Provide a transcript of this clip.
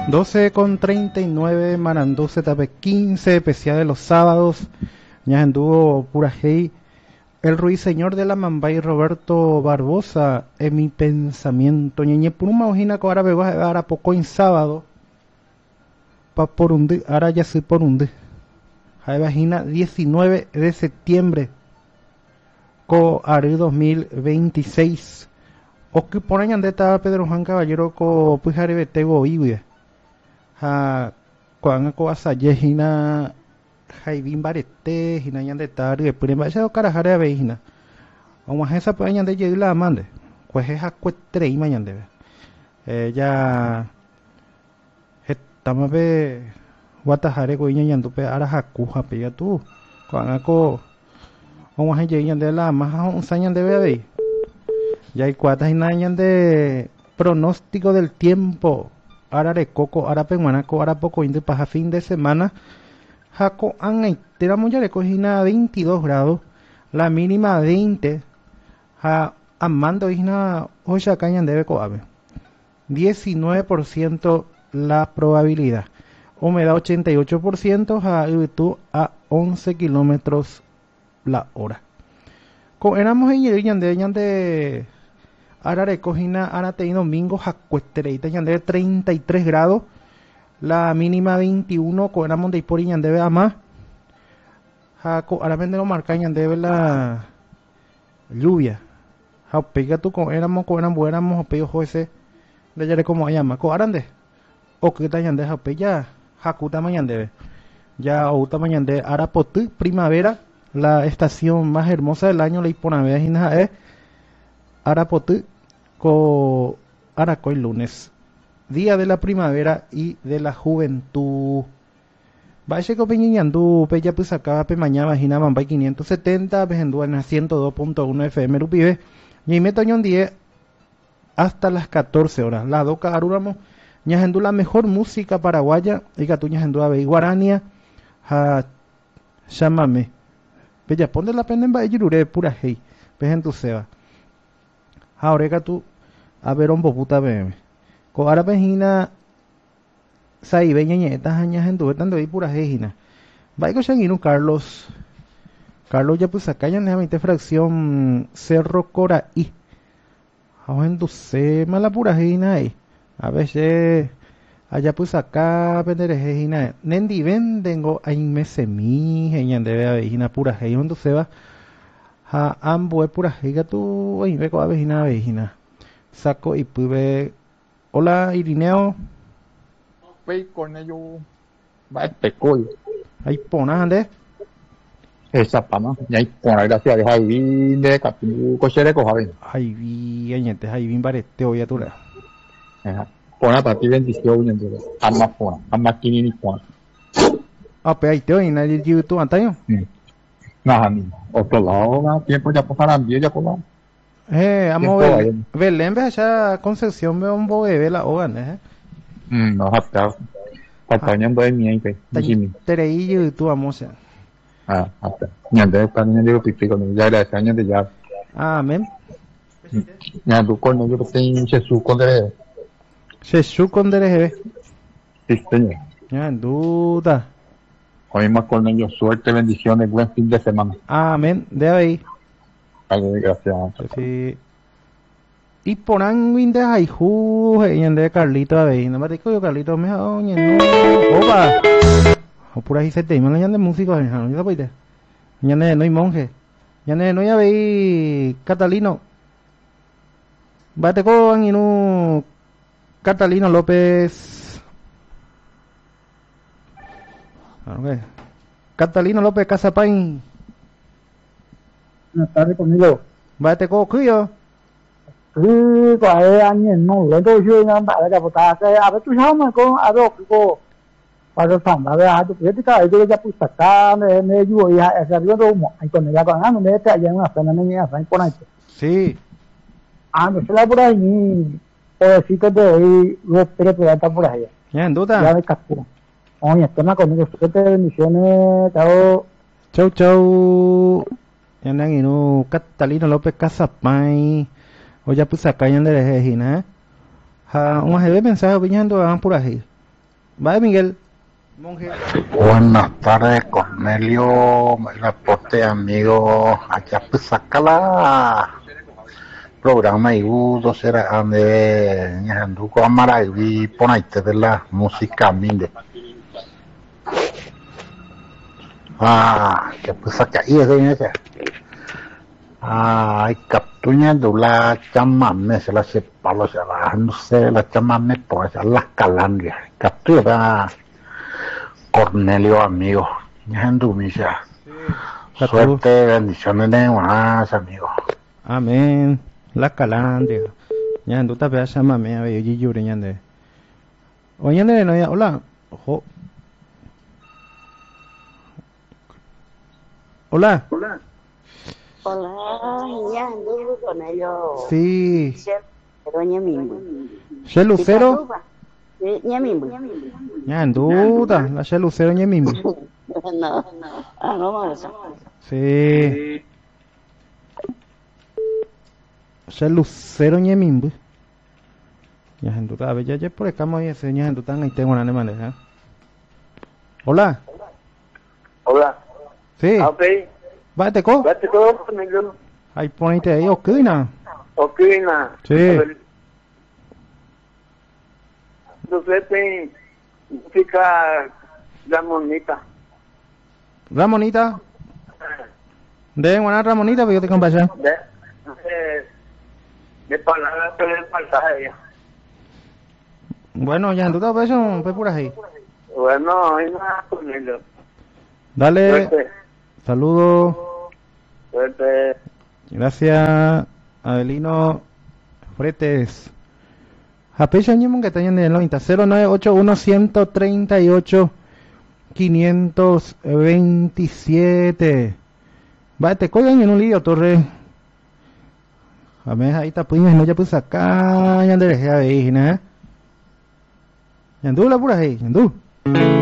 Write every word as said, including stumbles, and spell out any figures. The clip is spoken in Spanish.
doce con treinta y nueve, Marandú Tape quince, especial de los sábados. Ya anduvo pura hey. El ruiseñor de la Mambay Roberto Barbosa, en mi pensamiento. Ñeñe por una ojina que ahora veo ahora poco en sábado. Pa por un día, ahora ya soy por un día. Hay vagina diecinueve de septiembre. Co Ari dos mil veintiséis. O que ponen ande Pedro Juan Caballero co Pujare Betego Iwie. Ha cuando co asaye hina Jaivin Barete hina yande tari de prima ya carajare veina. O más esa pues yande llegue la mande. Pues es a cuetre y mañande. Eh ya estamos ve Guatajare co iña yandupe ara hakuja pe ya tú. Cuando co o más llegue yande la más un sañan de bebé. Ya hay cuatas y nañan de pronóstico del tiempo. Ahora de coco, ahora penguanaco, ahora poco inde para fin de semana. Jaco an tiramos ya le cogina veintidós grados, la mínima veinte. Ja amando isna ocha cañan debe coabe. diecinueve por ciento la probabilidad. Humedad ochenta y ocho por ciento, ja tú a once kilómetros la hora. Con éramos en el de de ahora recogina, ahora te domingo, jacuestereita, yande treinta y tres grados, la mínima veintiuno, con éramos de por yande a más, jaco, ahora vendemos marca yande la lluvia, ja pega tú con éramos, con éramos, éramos, o peo juece, de ya como llama, con arande, o que ta yande, ja pega, jacuta mañande, ya outa mañande, ahora potú, primavera, la estación más hermosa del año, la Iponavea, es Arapotú, co Aracoy lunes, día de la primavera y de la juventud. Vaya co peñiñandú, peya pues acá pe mañana vagina mambay quinientos setenta, pejendú en ciento dos punto uno F M Rupibe, y me toñón diez hasta las catorce horas. La doca aruramo, ñagendú la mejor música paraguaya, y catuña gendú ave guarania, ja llámame. Peya ponte la pena en Bayirure pura hey, pejendu seba. Ahora tú a ver un poputa bebé. Co ahora pejina sai beña ñetas añas en tu tanto ahí pura jejina. Vaigo changuino Carlos. Carlos ya pues acá ya ne fracción Cerro Coraí. Ajo en tu se mala pura jejina ahí. A veces allá pues acá pendere jejina. Nendi vendengo ahí me semí jeñan de vejina pura jejina tu se va. Ha ambo es pura jiga tú ahí me coa vejina vejina saco y pude. Hola Irineo. Pei con ello va pecoy Ahí pona ande esa pama ya hay pona gracias a Javi de capu cochera co Javi ahí vi añete ahí vi barete hoy a tu la pona para ti bendición entonces ama pona ama kini ni pona ah pe ahí te hoy na YouTube antaño nada ni otro lado na tiempo ya pasaran bien ya por lado eh amo ver Belén ve allá Concepción ve un bo bebé la hogan eh mm no hasta patañando de mi ahí pe Jimmy terei YouTube amos ah hasta ñande también digo pipi con ya era años de ya amén ya tú con yo tengo Jesús con de Jesús con de sí señor ya en duda. Hoy más con ellos suerte, bendiciones, buen fin de semana. Amén, de ahí. Ay, gracias. Sí. Y ponan windes ahí, ju, y en de Carlito a ver, no me digo yo Carlito me ha oñe, no, opa. O por ahí se te iban de músicos, no yo puede. Ya no hay monje. Ya no ya veí Catalino. Bate con y no Catalino López. Okay. Catalino López Casapain. Buenas tardes conmigo. Bate con cuyo. Cứ gọi anh nhìn nó lấy đôi duyên anh bảo là một ta cái à tu sao mà có à đâu có và rồi phòng là à tu biết cái cái cái tu sạch ta này này vui à à cái đâu mà anh còn là còn anh này cái gì mà phải là này phải con này. Sí. Ah, no se la por ahí ni pobrecito de ahí lo pero pero está por ahí. Ya en duda. Ya de captura. Oye, toma conmigo, suerte, bendiciones, chao. Chau, chau. Ya nang inu Catalino López Casapain. O ya pues acá ya de Regina. Ha, un ajebe mensaje viñando a por ahí. Va Miguel. Monje. Buenas tardes, Cornelio, el aporte amigo, allá pues saca la programa y uno será ande ñanduko amara y ponaite de la música minde. Ah, que pues saca y eso ya. Ah, hay captuña de la chamame se la sepa lo se la no sé la chamame pues la calandria. Captura Cornelio amigo, ñandu misa. Sí. Suerte, bendiciones de más, amigo. Amén. La calandria. Ñandu ta pea llama me a ver yuri ñande. O ñande no ya hola. Ojo. Hola. Hola, ya anduve con ellos. Sí. Pero ñamimbu. She Lucero. Ñamimbu. Ñandu ta la She Lucero ñemimbi. No, ah, no más. Sí. She Lucero ñemimbi. Ñandu ta be ya ya por acá muy ese ñandu tan ahí tengo una nemane, ¿eh? Hola. Hola. Sí. Ok. Vete co. Vete todo con ellos. Ahí ponete ahí okina. Ok, na. Sí. Entonces, te música Ramonita. Ramonita. De una Ramonita, pero yo te acompaño. De, de, de palabras que le falta a ella. Bueno, ya tú te ves un pues por ahí. Bueno, hay nada con ellos. Dale. Suerte. Saludos. Suerte. Gracias, Adelino Fretes. Apecho ñemon que está en el noventa cero nueve ocho uno uno tres ocho cinco dos siete. Va, te cogen en un lío, torre. A mí ahí está pues no ya puse acá, ya te dejé ahí, ¿no? Yandú la pura ahí, yandú.